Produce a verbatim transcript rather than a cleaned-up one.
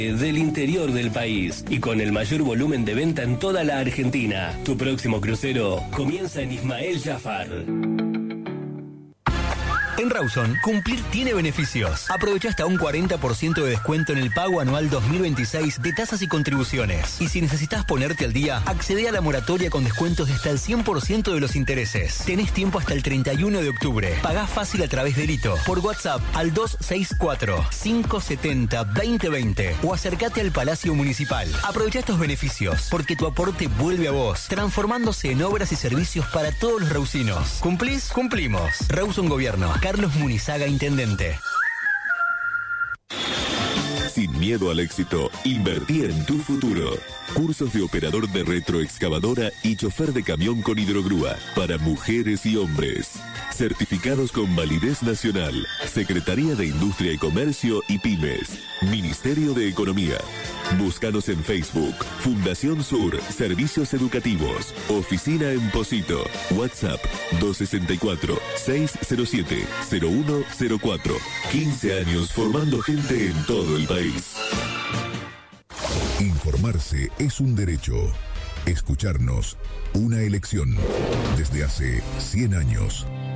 del interior del país y con el mayor volumen de venta en toda la Argentina. Tu próximo crucero comienza en Ismael Jafar. En Rawson, cumplir tiene beneficios. Aprovecha hasta un cuarenta por ciento de descuento en el pago anual dos mil veintiséis de tasas y contribuciones. Y si necesitas ponerte al día, accede a la moratoria con descuentos de hasta el cien por ciento de los intereses. Tenés tiempo hasta el treinta y uno de octubre. Pagá fácil a través de Lito, por WhatsApp al dos seis cuatro, cinco siete cero, dos cero dos cero o acércate al Palacio Municipal. Aprovecha estos beneficios, porque tu aporte vuelve a vos, transformándose en obras y servicios para todos los rausinos. ¿Cumplís? Cumplimos. Rawson Gobierno. Carlos Munizaga, Intendente. Sin miedo al éxito, invertí en tu futuro. Cursos de operador de retroexcavadora y chofer de camión con hidrogrúa para mujeres y hombres. Certificados con validez nacional. Secretaría de Industria y Comercio y Pymes. Ministerio de Economía. Búscanos en Facebook. Fundación Sur. Servicios Educativos. Oficina en Posito. WhatsApp dos seis cuatro, seis cero siete, cero uno cero cuatro. quince años formando gente en todo el país. Informarse es un derecho. Escucharnos, una elección. Desde hace cien años.